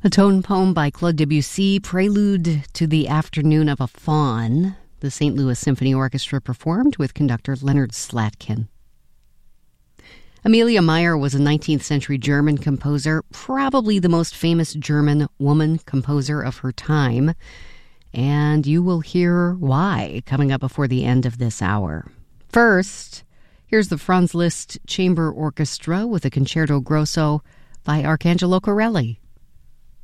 A tone poem by Claude Debussy, prelude to the Afternoon of a Faun. The St. Louis Symphony Orchestra performed with conductor Leonard Slatkin. Amelia Meyer was a 19th century German composer, probably the most famous German woman composer of her time. And you will hear why coming up before the end of this hour. First, here's the Franz Liszt Chamber Orchestra with a Concerto Grosso by Arcangelo Corelli.